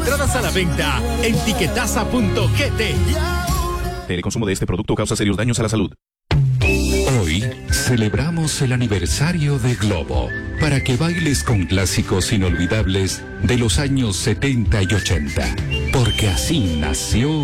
Entradas a la venta en tiquetaza.gt. El consumo de este producto causa serios daños a la salud. Hoy celebramos el aniversario de Globo para que bailes con clásicos inolvidables de los años 70 y 80, porque así nació